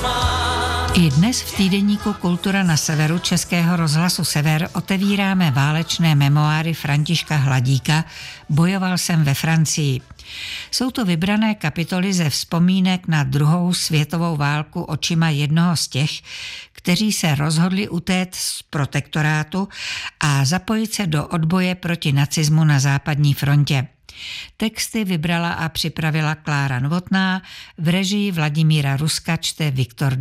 I dnes v týdeníku Kultura na severu Českého rozhlasu Sever otevíráme válečné memoáry Františka Hladíka Bojoval jsem ve Francii. Jsou to vybrané kapitoly ze vzpomínek na druhou světovou válku očima jednoho z těch, kteří se rozhodli utéct z protektorátu a zapojit se do odboje proti nacismu na západní frontě. Texty vybrala a připravila Klára Novotná, v režii Vladimíra Ruska čte Viktor